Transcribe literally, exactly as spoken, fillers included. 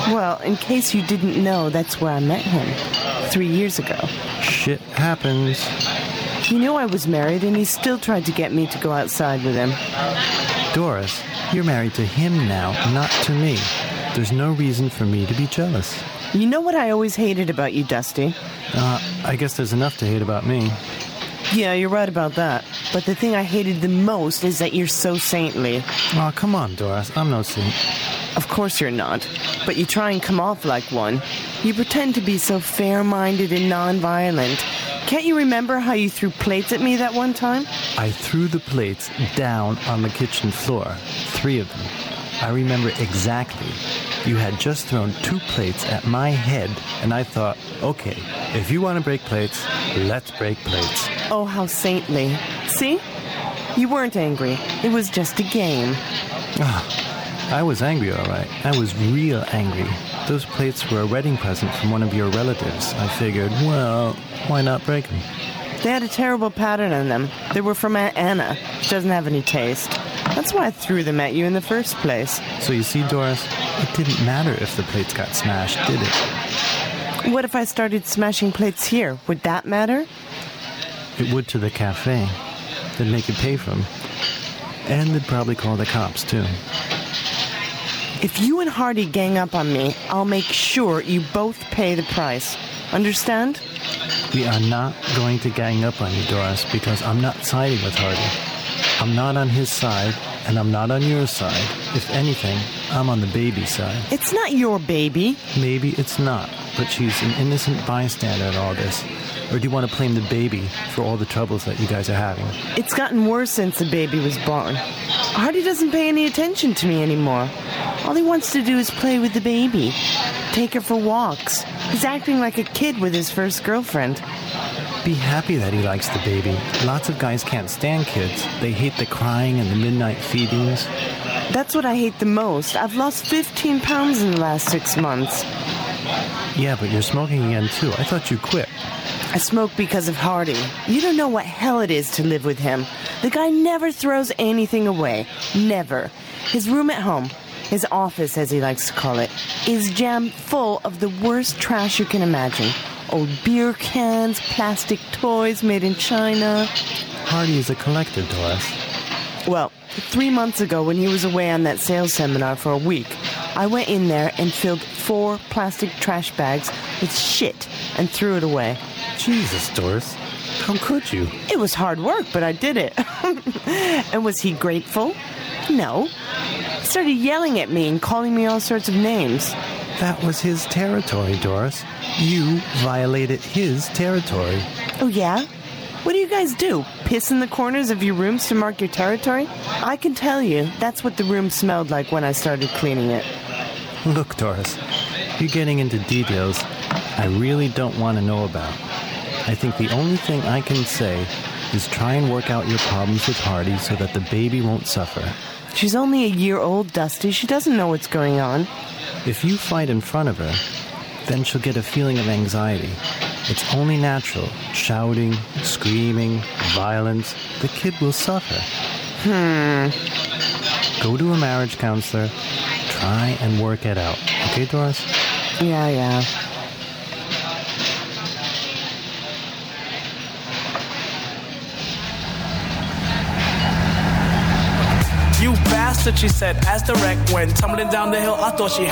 Well, in case you didn't know, that's where I met him. Three years ago. Shit happens. He knew I was married, and he still tried to get me to go outside with him. Doris, you're married to him now, not to me. There's no reason for me to be jealous. You know what I always hated about you, Dusty? Uh, I guess there's enough to hate about me. Yeah, you're right about that. But the thing I hated the most is that you're so saintly. Oh, come on, Doris. I'm no saint. Of course you're not. But you try and come off like one. You pretend to be so fair-minded and non-violent. Can't you remember how you threw plates at me that one time? I threw the plates down on the kitchen floor. Three of them. I remember exactly. You had just thrown two plates at my head, and I thought, okay, if you want to break plates, let's break plates. Oh, how saintly. See? You weren't angry. It was just a game. Oh, I was angry, all right. I was real angry. Those plates were a wedding present from one of your relatives. I figured, well, why not break them? They had a terrible pattern on them. They were from Aunt Anna. She doesn't have any taste. That's why I threw them at you in the first place. So you see, Doris, it didn't matter if the plates got smashed, did it? What if I started smashing plates here? Would that matter? It would to the cafe. They'd make you pay for them. And they'd probably call the cops, too. If you and Hardy gang up on me, I'll make sure you both pay the price. Understand? We are not going to gang up on you, Doris, because I'm not siding with Hardy. I'm not on his side, and I'm not on your side. If anything, I'm on the baby's side. It's not your baby. Maybe it's not, but she's an innocent bystander in all this. Or do you want to blame the baby for all the troubles that you guys are having? It's gotten worse since the baby was born. Hardy doesn't pay any attention to me anymore. All he wants to do is play with the baby. Take her for walks. He's acting like a kid with his first girlfriend. Be happy that he likes the baby. Lots of guys can't stand kids. They hate the crying and the midnight feedings. That's what I hate the most. I've lost fifteen pounds in the last six months. Yeah, but you're smoking again, too. I thought you quit. I smoke because of Hardy. You don't know what hell it is to live with him. The guy never throws anything away. Never. His room at home, his office as he likes to call it, is jammed full of the worst trash you can imagine. Old beer cans, plastic toys made in China. Hardy is a collector, Doris. Well, three months ago when he was away on that sales seminar for a week, I went in there and filled four plastic trash bags with shit and threw it away. Jesus, Doris. How could you? It was hard work, but I did it. And was he grateful? No. He started yelling at me and calling me all sorts of names. That was his territory, Doris. You violated his territory. Oh, yeah? What do you guys do? Piss in the corners of your rooms to mark your territory? I can tell you, that's what the room smelled like when I started cleaning it. Look, Doris, you're getting into details I really don't want to know about. I think the only thing I can say is try and work out your problems with Hardy so that the baby won't suffer. She's only a year old, Dusty. She doesn't know what's going on. If you fight in front of her, then she'll get a feeling of anxiety. It's only natural. Shouting, screaming, violence. The kid will suffer. Hmm. Go to a marriage counselor. Try and work it out. Okay, Doris? Yeah, yeah. You bastard, she said, as the wreck went tumbling down the hill. I thought she